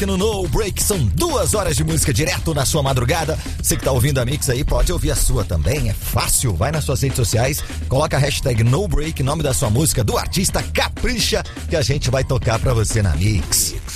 No No Break, são 2 horas de música direto na sua madrugada. Você que tá ouvindo a Mix aí, pode ouvir a sua também, é fácil. Vai nas suas redes sociais, coloca a hashtag No Break, nome da sua música, do artista, capricha, que a gente vai tocar pra você na Mix.